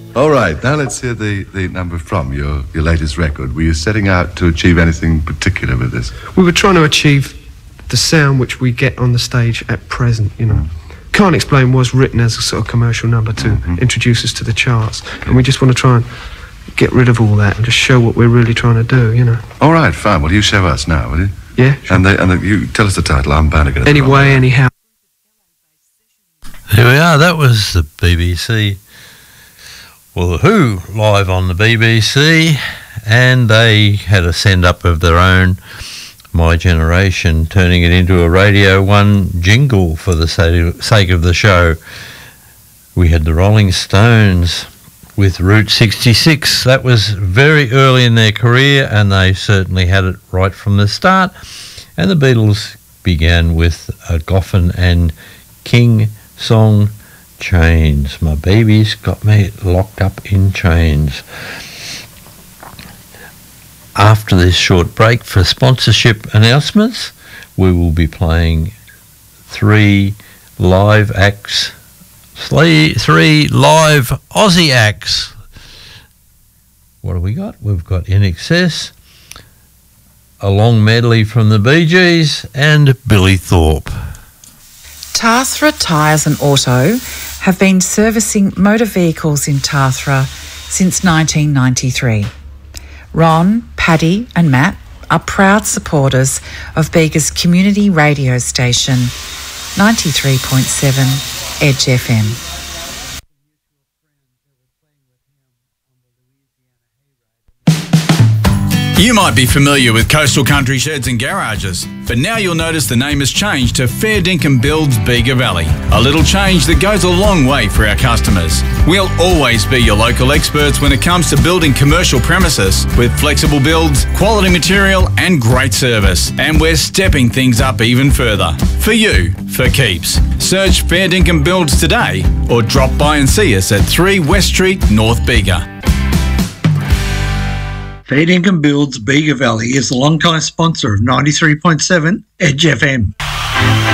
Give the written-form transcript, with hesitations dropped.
All right, now let's hear the number from your latest record. Were you setting out to achieve anything particular with this? We were trying to achieve the sound which we get on the stage at present, you know. Can't Explain was written as a sort of commercial number to introduce us to the charts. Okay. And we just want to try and get rid of all that and just show what we're really trying to do, you know. All right, fine. Well, you show us now, will you? Yeah, sure. And you tell us the title. I'm bound to get it Anyway, wrong. Anyhow. Here we are. That was the BBC. Well, the Who live on the BBC, and they had a send-up of their own, My Generation, turning it into a Radio 1 jingle for the sake of the show. We had the Rolling Stones with Route 66. That was very early in their career, and they certainly had it right from the start. And the Beatles began with a Goffin and King song, Chains. My baby's got me locked up in chains. After this short break for sponsorship announcements, we will be playing three live Aussie acts. What have we got? We've got In Excess, a long medley from the Bee Gees, and Billy Thorpe. Tathra Tyres and Auto have been servicing motor vehicles in Tathra since 1993. Ron, Paddy and Matt are proud supporters of Bega's community radio station, 93.7 Edge FM. You might be familiar with Coastal Country Sheds and Garages, but now you'll notice the name has changed to Fair Dinkum Builds Bega Valley. A little change that goes a long way for our customers. We'll always be your local experts when it comes to building commercial premises with flexible builds, quality material and great service. And we're stepping things up even further. For you, for keeps. Search Fair Dinkum Builds today or drop by and see us at 3 West Street, North Bega. Fair Dinkum Builds Bega Valley is a long-time sponsor of 93.7 Edge FM.